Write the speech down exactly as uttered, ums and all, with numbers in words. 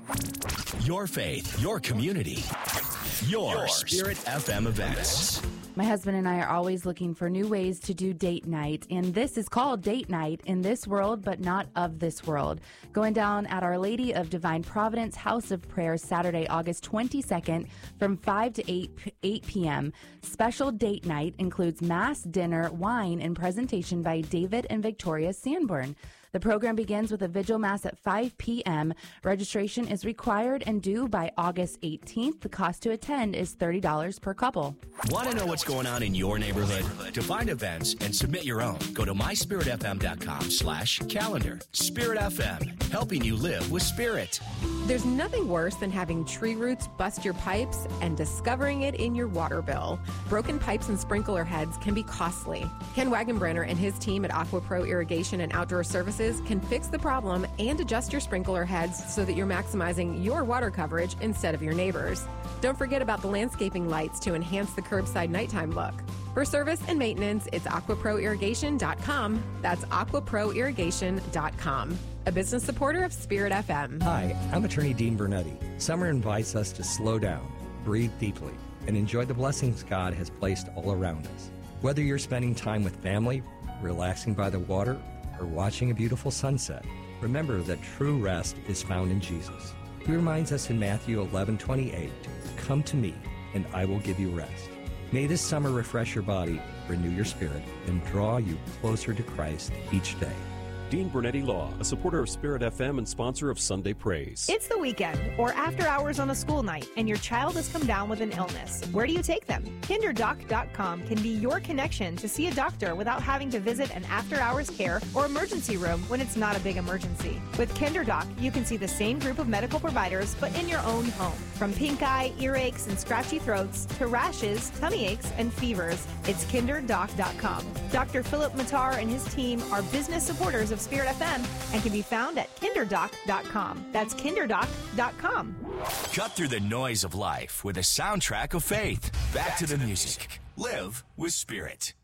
Your faith, your community, your Spirit F M events. My husband and I are always looking for new ways to do date night, and this is called Date Night in this world, but not of this world. Going down at Our Lady of Divine Providence House of Prayer Saturday, August twenty-second from five to eight p.m. Special date night includes mass, dinner, wine, and presentation by David and Victoria Sanborn. The program begins with a vigil mass at five p.m. Registration is required and due by August eighteenth. The cost to attend is thirty dollars per couple. Want to know what's going on in your neighborhood? To find events and submit your own, go to my spirit f m dot com slash calendar. Spirit F M, helping you live with spirit. There's nothing worse than having tree roots bust your pipes and discovering it in your water bill. Broken pipes and sprinkler heads can be costly. Ken Wagenbrenner and his team at AquaPro Irrigation and Outdoor Services can fix the problem and adjust your sprinkler heads so that you're maximizing your water coverage instead of your neighbors. Don't forget about the landscaping lights to enhance the curbside nighttime look. For service and maintenance, it's aqua pro irrigation dot com. That's aqua pro irrigation dot com. A business supporter of Spirit F M. Hi, I'm Attorney Dean Bernetti. Summer invites us to slow down, breathe deeply, and enjoy the blessings God has placed all around us. Whether you're spending time with family, relaxing by the water, or watching a beautiful sunset, remember that true rest is found in Jesus. He reminds us in Matthew eleven twenty-eight, "Come to me, and I will give you rest." May this summer refresh your body, renew your spirit, and draw you closer to Christ each day. Dean Bernetti Law, a supporter of Spirit F M and sponsor of Sunday Praise. It's the weekend or after hours on a school night and your child has come down with an illness. Where do you take them? kinder doc dot com can be your connection to see a doctor without having to visit an after-hours care or emergency room when it's not a big emergency. With KinderDoc, you can see the same group of medical providers but in your own home. From pink eye, earaches, and scratchy throats to rashes, tummy aches, and fevers, it's kinder doc dot com. Doctor Philip Matar and his team are business supporters of Spirit F M and can be found at kinder doc dot com. That's kinder doc dot com. Cut through the noise of life with a soundtrack of faith. Back to the music. Live with Spirit.